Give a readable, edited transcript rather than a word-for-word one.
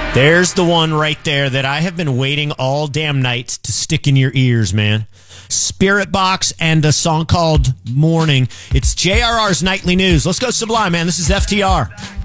There's the one right there that I have been waiting all damn night to stick in your ears, man. Spirit Box and a song called Morning. It's JRR's Nightly News. Let's go Sublime, man. This is FTR.